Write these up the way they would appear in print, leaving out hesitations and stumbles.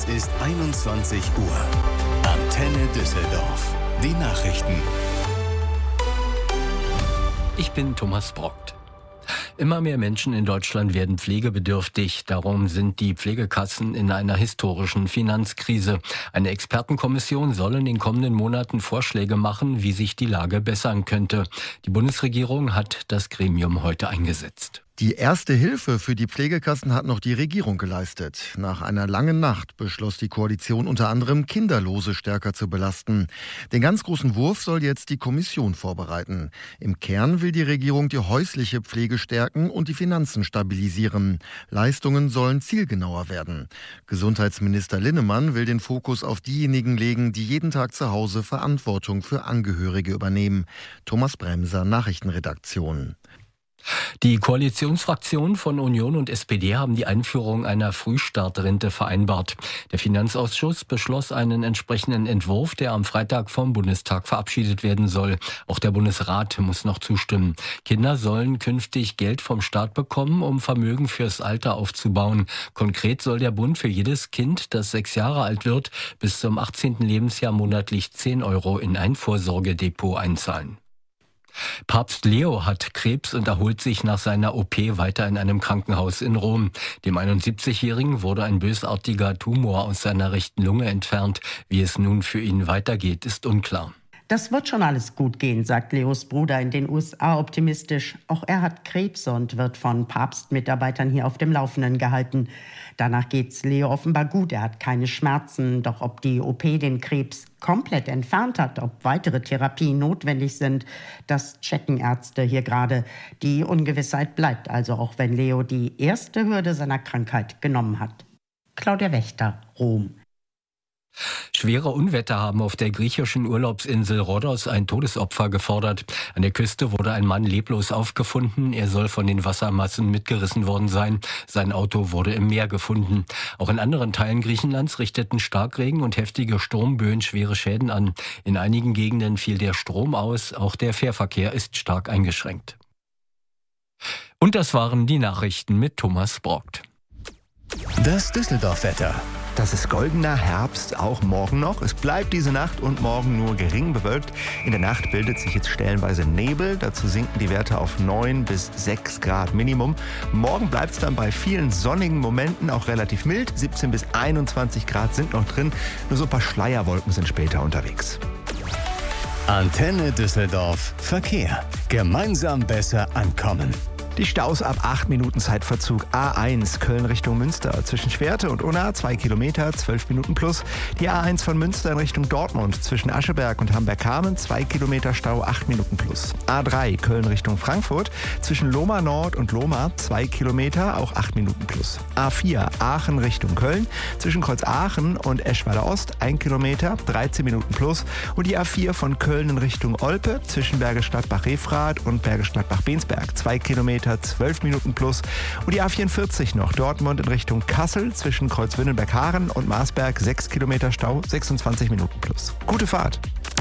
Es ist 21 Uhr. Antenne Düsseldorf. Die Nachrichten. Ich bin Thomas Brockt. Immer mehr Menschen in Deutschland werden pflegebedürftig. Darum sind die Pflegekassen in einer historischen Finanzkrise. Eine Expertenkommission soll in den kommenden Monaten Vorschläge machen, wie sich die Lage bessern könnte. Die Bundesregierung hat das Gremium heute eingesetzt. Die erste Hilfe für die Pflegekassen hat noch die Regierung geleistet. Nach einer langen Nacht beschloss die Koalition unter anderem, Kinderlose stärker zu belasten. Den ganz großen Wurf soll jetzt die Kommission vorbereiten. Im Kern will die Regierung die häusliche Pflege stärken und die Finanzen stabilisieren. Leistungen sollen zielgenauer werden. Gesundheitsminister Linnemann will den Fokus auf diejenigen legen, die jeden Tag zu Hause Verantwortung für Angehörige übernehmen. Thomas Bremser, Nachrichtenredaktion. Die Koalitionsfraktionen von Union und SPD haben die Einführung einer Frühstartrente vereinbart. Der Finanzausschuss beschloss einen entsprechenden Entwurf, der am Freitag vom Bundestag verabschiedet werden soll. Auch der Bundesrat muss noch zustimmen. Kinder sollen künftig Geld vom Staat bekommen, um Vermögen fürs Alter aufzubauen. Konkret soll der Bund für jedes Kind, das 6 Jahre alt wird, bis zum 18. Lebensjahr monatlich 10 € in ein Vorsorgedepot einzahlen. Papst Leo hat Krebs und erholt sich nach seiner OP weiter in einem Krankenhaus in Rom. Dem 71-Jährigen wurde ein bösartiger Tumor aus seiner rechten Lunge entfernt. Wie es nun für ihn weitergeht, ist unklar. Das wird schon alles gut gehen, sagt Leos Bruder in den USA optimistisch. Auch er hat Krebs und wird von Papstmitarbeitern hier auf dem Laufenden gehalten. Danach geht's Leo offenbar gut. Er hat keine Schmerzen. Doch ob die OP den Krebs komplett entfernt hat, ob weitere Therapien notwendig sind, das checken Ärzte hier gerade. Die Ungewissheit bleibt also, auch wenn Leo die erste Hürde seiner Krankheit genommen hat. Claudia Wächter, Rom. Schwere Unwetter haben auf der griechischen Urlaubsinsel Rhodos ein Todesopfer gefordert. An der Küste wurde ein Mann leblos aufgefunden. Er soll von den Wassermassen mitgerissen worden sein. Sein Auto wurde im Meer gefunden. Auch in anderen Teilen Griechenlands richteten Starkregen und heftige Sturmböen schwere Schäden an. In einigen Gegenden fiel der Strom aus. Auch der Fährverkehr ist stark eingeschränkt. Und das waren die Nachrichten mit Thomas Brockt. Das Düsseldorf-Wetter. Das ist goldener Herbst, auch morgen noch. Es bleibt diese Nacht und morgen nur gering bewölkt. In der Nacht bildet sich jetzt stellenweise Nebel. Dazu sinken die Werte auf 9 bis 6 Grad Minimum. Morgen bleibt es dann bei vielen sonnigen Momenten auch relativ mild. 17 bis 21 Grad sind noch drin. Nur so ein paar Schleierwolken sind später unterwegs. Antenne Düsseldorf. Verkehr. Gemeinsam besser ankommen. Die Staus ab 8 Minuten Zeitverzug. A1 Köln Richtung Münster. Zwischen Schwerte und Unna 2 Kilometer, 12 Minuten plus. Die A1 von Münster in Richtung Dortmund. Zwischen Ascheberg und Hamberg-Hamen 2 Kilometer Stau, 8 Minuten plus. A3 Köln Richtung Frankfurt. Zwischen Lohmar Nord und Lohmar 2 Kilometer, auch 8 Minuten plus. A4 Aachen Richtung Köln. Zwischen Kreuz Aachen und Eschweiler Ost 1 Kilometer, 13 Minuten plus. Und die A4 von Köln in Richtung Olpe. Zwischen Bergisch Gladbach-Refrath und Bergisch Gladbach-Bensberg 2 Kilometer, 12 Minuten plus. Und die A44 noch Dortmund in Richtung Kassel zwischen Kreuzwindenberg-Haaren und Marsberg 6 Kilometer Stau, 26 Minuten plus. Gute Fahrt!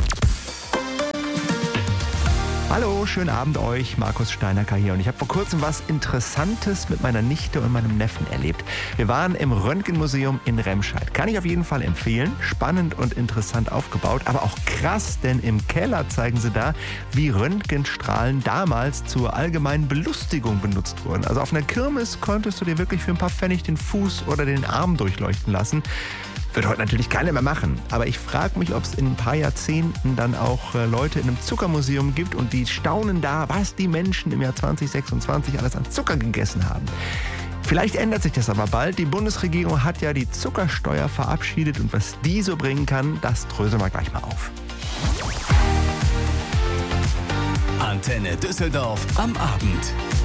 Hallo, schönen Abend euch, Markus Steinacker hier. Und ich habe vor kurzem was Interessantes mit meiner Nichte und meinem Neffen erlebt. Wir waren im Röntgenmuseum in Remscheid. Kann ich auf jeden Fall empfehlen. Spannend und interessant aufgebaut, aber auch krass, denn im Keller zeigen sie da, wie Röntgenstrahlen damals zur allgemeinen Belustigung benutzt wurden. Also auf einer Kirmes konntest du dir wirklich für ein paar Pfennig den Fuß oder den Arm durchleuchten lassen. Wird heute natürlich keiner mehr machen. Aber ich frage mich, ob es in ein paar Jahrzehnten dann auch Leute in einem Zuckermuseum gibt und die staunen da, was die Menschen im Jahr 2026 alles an Zucker gegessen haben. Vielleicht ändert sich das aber bald. Die Bundesregierung hat ja die Zuckersteuer verabschiedet und was die so bringen kann, das dröseln wir gleich mal auf. Antenne Düsseldorf am Abend.